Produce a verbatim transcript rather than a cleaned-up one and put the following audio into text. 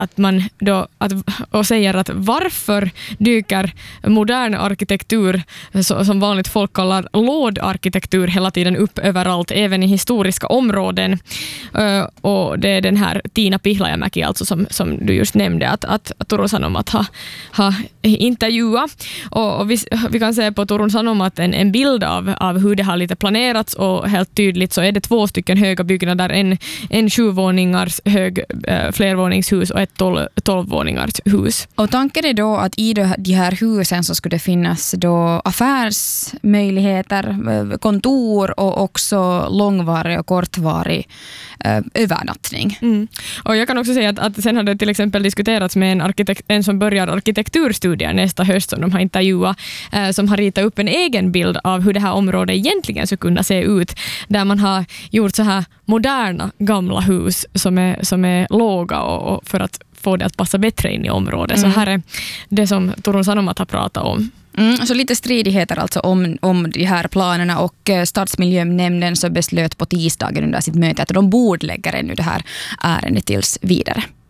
att man då att, och säger att varför dyker modern arkitektur så, som vanligt folk kallar lådarkitektur hela tiden upp överallt, även i historiska områden. Uh, och det är den här Tiina Pihlajamäki alltså som, som du just nämnde att, att, att Turun Sanomat har ha intervjuat. Och, och vi, vi kan se på Turun Sanomat en, en bild av, av hur det har lite planerats, och helt tydligt så är det två stycken höga byggnader, en, en sjuvåningars hög äh, flervåningshus och ett tolv, tolvvåningars hus. Och tanken är då att i de här husen så skulle det finnas då affärsmöjligheter, kontor och också långvarig och kortvarig äh, övernattning. Mm. Och jag kan också säga att, att sen har det till exempel diskuterats med en, arkitekt, en som börjar arkitekturstudier nästa höst som de har intervjuat, äh, som har ritat upp en egen bild av hur det här området egentligen skulle kunna se ut, där man har gjort så här moderna gamla hus som är, som är låga och, och för att få det att passa bättre in i området. Mm. Så här är det som Turun Sanomat har pratat om. Mm, så lite stridigheter alltså om, om de här planerna, och stadsmiljönämnden så beslöt på tisdagen under sitt möte att de bordlägger ännu det här ärendet tills vidare.